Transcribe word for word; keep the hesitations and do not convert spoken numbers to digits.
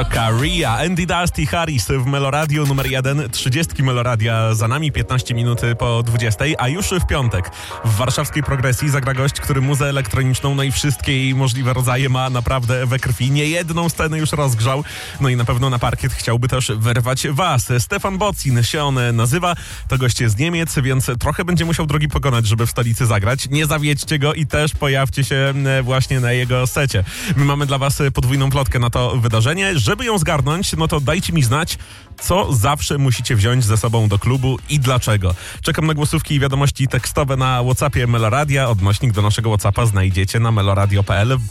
Ria, Andy Dusty Harris w Meloradiu numer jeden, trzydziestki Meloradia za nami, piętnaście minut po dwudziestej, a już w piątek w warszawskiej Progresji zagra gość, który muzę elektroniczną, no i wszystkie jej możliwe rodzaje ma naprawdę we krwi. Niejedną scenę już rozgrzał, no i na pewno na parkiet chciałby też wyrwać was. Stefan Bocin się on nazywa, to gość z Niemiec, więc trochę będzie musiał drogi pokonać, żeby w stolicy zagrać. Nie zawiedźcie go i też pojawcie się właśnie na jego secie. My mamy dla was podwójną plotkę na to wydarzenie. Żeby ją zgarnąć, no to dajcie mi znać, co zawsze musicie wziąć ze sobą do klubu i dlaczego. Czekam na głosówki i wiadomości tekstowe na WhatsAppie Meloradia. Odnośnik do naszego WhatsAppa znajdziecie na meloradio kropka p l.